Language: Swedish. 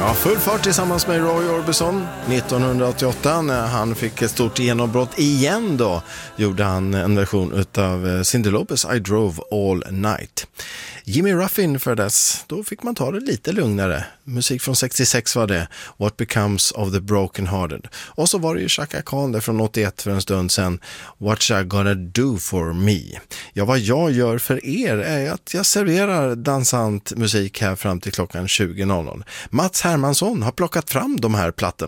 Ja, full fart tillsammans med Roy Orbison 1988 när han fick ett stort genombrott igen då gjorde han en version utav Cyndi Lauper I Drove All Night. Jimmy Ruffin för dess, då fick man ta det lite lugnare. Musik från 66 var det, What Becomes of the Broken Hearted. Och så var det ju Chaka Khan där från 81 för en stund sedan, What You Gonna Do For Me. Ja, vad jag gör för er är att jag serverar dansant musik här fram till klockan 20.00. Mats Hermansson har plockat fram de här plattorna.